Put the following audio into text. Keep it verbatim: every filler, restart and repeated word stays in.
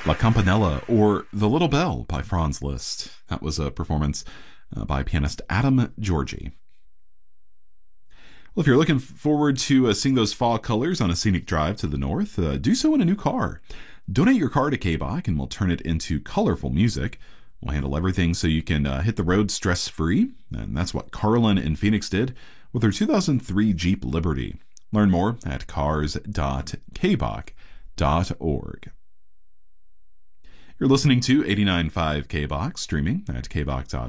La Campanella, or The Little Bell by Franz Liszt. That was a performance uh, by pianist Adam Georgi. Well, if you're looking forward to uh, seeing those fall colors on a scenic drive to the north, uh, do so in a new car. Donate your car to K B O C and we'll turn it into colorful music. We'll handle everything so you can uh, hit the road stress-free, and that's what Carlin in Phoenix did with her two thousand three Jeep Liberty. Learn more at cars dot k b o c dot org. You're listening to eighty-nine point five K B O C, streaming at k b o c dot org.